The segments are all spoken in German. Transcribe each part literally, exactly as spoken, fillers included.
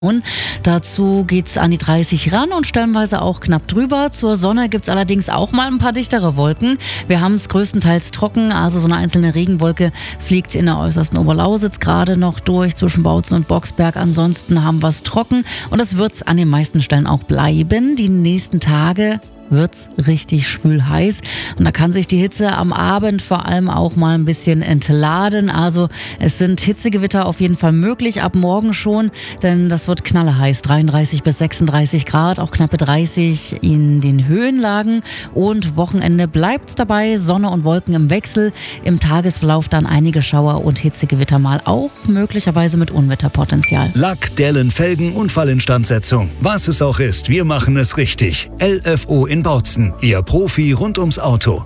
Und dazu geht's an die dreißig ran und stellenweise auch knapp drüber. Zur Sonne gibt's allerdings auch mal ein paar dichtere Wolken. Wir haben es größtenteils trocken, also so eine einzelne Regenwolke fliegt in der äußersten Oberlausitz gerade noch durch zwischen Bautzen und Boxberg. Ansonsten haben wir es trocken und das wird's an den meisten Stellen auch bleiben. Die nächsten Tage wird's richtig schwül heiß und da kann sich die Hitze am Abend vor allem auch mal ein bisschen entladen. Also es sind Hitzegewitter auf jeden Fall möglich, ab morgen schon, denn das wird knalleheiß, dreiunddreißig bis sechsunddreißig Grad, auch knappe dreißig in den Höhenlagen und Wochenende bleibt's dabei, Sonne und Wolken im Wechsel, im Tagesverlauf dann einige Schauer und Hitzegewitter mal, auch möglicherweise mit Unwetterpotenzial. Lack, Dellen, Felgen, Unfallinstandsetzung, was es auch ist, wir machen es richtig. L F O in Bautzen, Ihr Profi rund ums Auto.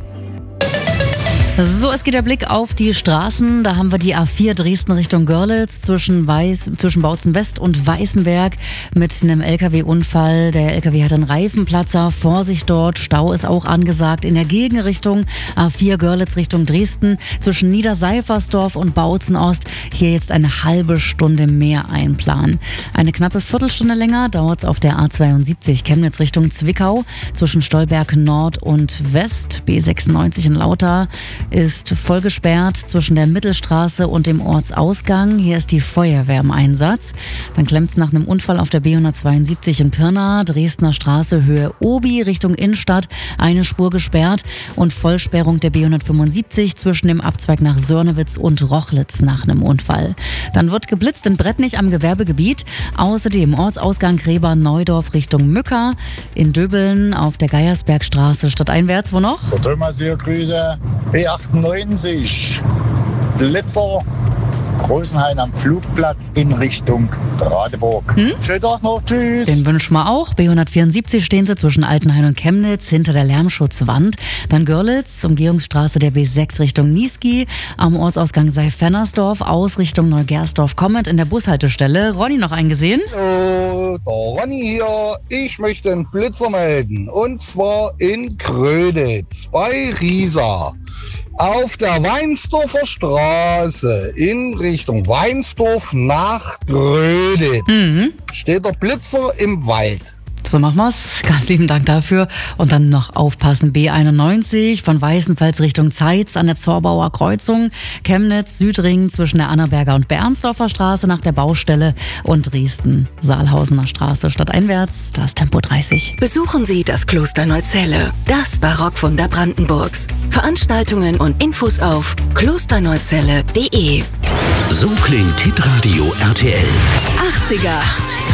So, es geht der Blick auf die Straßen. Da haben wir die A vier Dresden Richtung Görlitz zwischen, Weiß, zwischen Bautzen West und Weißenberg mit einem L K W-Unfall. Der L K W hat einen Reifenplatzer. Vorsicht dort. Stau ist auch angesagt. In der Gegenrichtung A vier Görlitz Richtung Dresden zwischen Niederseifersdorf und Bautzen Ost. Hier jetzt eine halbe Stunde mehr einplanen. Eine knappe Viertelstunde länger dauert es auf der A zweiundsiebzig Chemnitz Richtung Zwickau zwischen Stolberg Nord und West. B sechsundneunzig in Lauter ist voll gesperrt zwischen der Mittelstraße und dem Ortsausgang. Hier ist die Feuerwehr im Einsatz. Dann klemmt es nach einem Unfall auf der B hundertzweiundsiebzig in Pirna, Dresdner Straße, Höhe Obi, Richtung Innenstadt, eine Spur gesperrt und Vollsperrung der B hundertfünfundsiebzig zwischen dem Abzweig nach Sörnewitz und Rochlitz nach einem Unfall. Dann wird geblitzt in Brettnich am Gewerbegebiet. Außerdem Ortsausgang Gräber-Neudorf Richtung Mücker, in Döbeln auf der Geiersbergstraße stadteinwärts. Wo noch? Der Thomas hier, Grüße. B achtundneunzig, Blitzer, Großenhain am Flugplatz in Richtung Radeburg. Hm? Schönen Tag noch, tschüss. Den wünschen wir auch. B hundertvierundsiebzig stehen sie zwischen Altenhain und Chemnitz hinter der Lärmschutzwand. Dann Görlitz, Umgehungsstraße der B sechs Richtung Niesky, am Ortsausgang Seif-Fennersdorf, aus Richtung Neugersdorf kommend in der Bushaltestelle. Ronny noch eingesehen? Hallo, der Ronny hier. Ich möchte einen Blitzer melden. Und zwar in Gröditz bei Riesa. Auf der Weinsdorfer Straße in Richtung Weinsdorf nach Gröditz mhm. steht der Blitzer im Wald. So machen wir's. Ganz lieben Dank dafür. Und dann noch aufpassen. B einundneunzig von Weißenfels Richtung Zeitz an der Zorbauer Kreuzung. Chemnitz, Südring zwischen der Annaberger und Bernsdorfer Straße nach der Baustelle und Dresden, Saalhausener Straße stadteinwärts. Da ist Tempo dreißig. Besuchen Sie das Kloster Neuzelle, das Barockwunder Brandenburgs. Veranstaltungen und Infos auf klosterneuzelle punkt de. So klingt Hitradio R T L. achtziger.